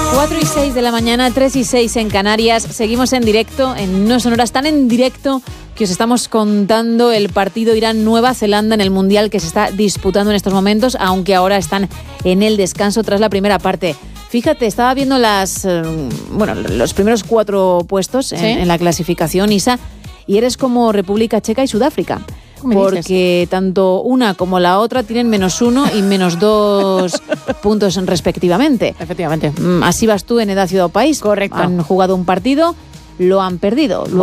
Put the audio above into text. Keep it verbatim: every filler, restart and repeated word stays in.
cuatro y seis de la mañana, tres y seis en Canarias. Seguimos en directo, en No Sonoras, tan en directo que os estamos contando el partido Irán-Nueva Zelanda en el Mundial que se está disputando en estos momentos, aunque ahora están en el descanso tras la primera parte. Fíjate, estaba viendo las, eh, bueno, los primeros cuatro puestos en, ¿Sí? en la clasificación, Isa, y eres como República Checa y Sudáfrica. Porque tanto una como la otra tienen menos uno y menos dos puntos respectivamente. Efectivamente. Así vas tú en Edad Ciudad o País. Correcto. Han jugado un partido, lo han perdido.